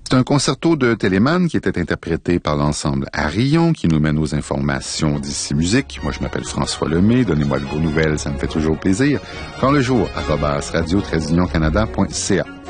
C'est un concerto de Telemann qui était interprété par l'ensemble Arillon, qui nous mène aux informations d'ici musique. Moi, je m'appelle François Lemay. Donnez-moi de vos nouvelles, ça me fait toujours plaisir. Quand le jour, @radio-canada.ca.